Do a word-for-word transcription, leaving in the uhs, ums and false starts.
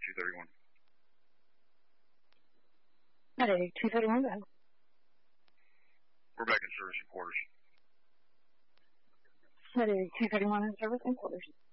two thirty-one. Medic two thirty-one, go ahead. We're back in service in quarters. Medic two thirty-one in service in quarters.